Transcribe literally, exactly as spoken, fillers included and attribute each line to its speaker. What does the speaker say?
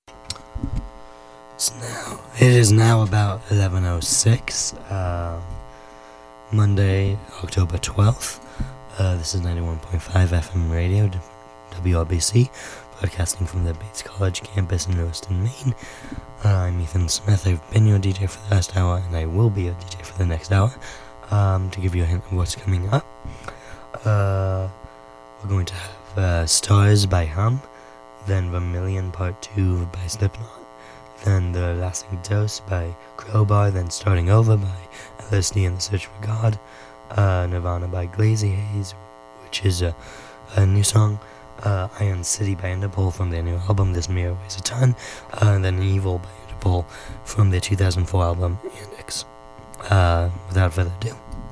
Speaker 1: It's now. It is now about eleven oh six, uh, Monday, October twelfth. Uh, this is ninety-one point five F M radio, W R B C, broadcasting from the Bates College campus in Lewiston, Maine. Uh, I'm Ethan Smith. I've been your D J for the last hour, and I will be your D J for the next hour. Um, to give you a hint of what's coming up, uh, we're going to have uh, Stars by Hum, then Vermilion Part two by Slipknot, then The Lasting Dose by Crowbar, then Starting Over by L S D and the Search for God, uh, Nirvana by Glazy Haze, which is a, a new song, uh, Iron City by Interpol from their new album This Mirror Weighs a Ton, uh, and then Evil by Interpol from their two thousand four album Index. Uh, without further ado.